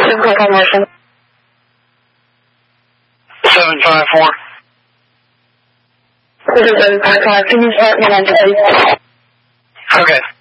754. 755. Can you start me on, please? Okay.